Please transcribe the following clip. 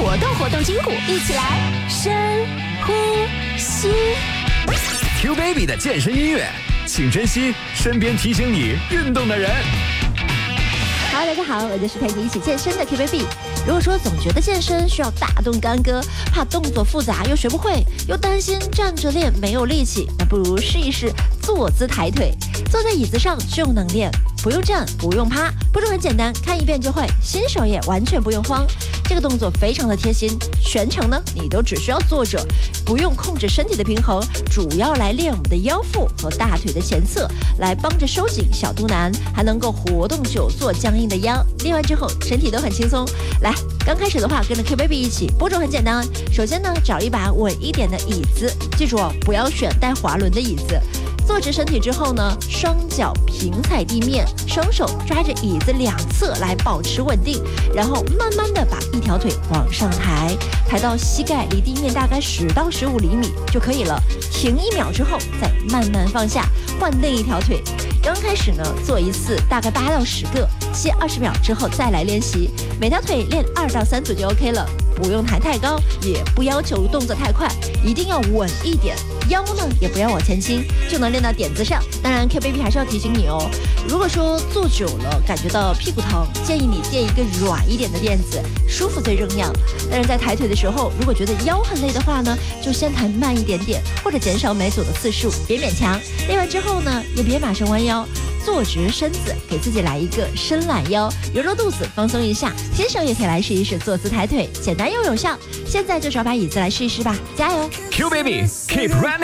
活动筋骨，一起来深呼吸。 Q Baby 的健身音乐，请珍惜身边提醒你运动的人。 Hello， 大家好，我就是陪你一起健身的 Q Baby。如果说总觉得健身需要大动干戈，怕动作复杂又学不会，又担心站着练没有力气，那不如试一试坐姿抬腿。坐在椅子上就能练，不用站，不用趴，步骤很简单，看一遍就会，新手也完全不用慌。这个动作非常的贴心，全程呢你都只需要坐着，不用控制身体的平衡，主要来练我们的腰腹和大腿的前侧，来帮着收紧小肚腩，还能够活动久坐僵硬的腰。练完之后身体都很轻松。来，刚开始的话跟着 Q Baby 一起，步骤很简单。首先呢，找一把稳一点的椅子，记住哦，不要选带滑轮的椅子。坐直身体之后呢，双脚平踩地面，双手抓着椅子两侧来保持稳定，然后慢慢的把一条腿往上抬，抬到膝盖离地面大概10到15厘米就可以了。停1秒之后，再慢慢放下，换另一条腿。刚开始呢，做一次大概8到10个，歇20秒之后再来练习，每条腿练2到3组就 OK 了。不用抬太高，也不要求动作太快，一定要稳一点，腰呢也不要往前倾，就能练到点子上。当然 Q Baby 还是要提醒你哦，如果说坐久了感觉到屁股疼，建议你垫一个软一点的垫子，舒服最重要。但是在抬腿的时候，如果觉得腰很累的话呢，就先抬慢一点点，或者减少每组的次数，别勉强。练完之后呢，也别马上弯腰，坐直身子，给自己来一个伸懒腰，揉揉肚子，放松一下。新手也可以来试一试坐姿抬腿，简单又有效。现在就找把椅子来试一试吧，加油 Q Baby Keep Running。